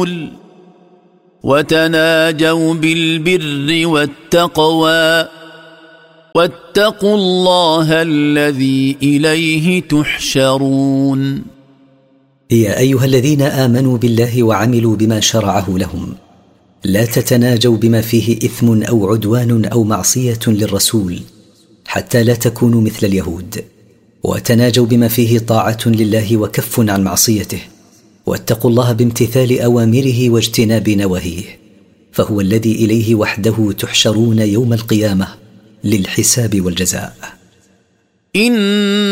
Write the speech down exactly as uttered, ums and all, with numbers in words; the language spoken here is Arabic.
الرسول وتناجوا بالبر والتقوى واتقوا الله الذي إليه تحشرون. يا أيها الذين آمنوا بالله وعملوا بما شرعه لهم، لا تتناجوا بما فيه إثم أو عدوان أو معصية للرسول حتى لا تكونوا مثل اليهود، وتناجوا بما فيه طاعة لله وكف عن معصيته، واتقوا الله بامتثال أوامره واجتناب نواهيه، فهو الذي إليه وحده تحشرون يوم القيامة للحساب والجزاء. إن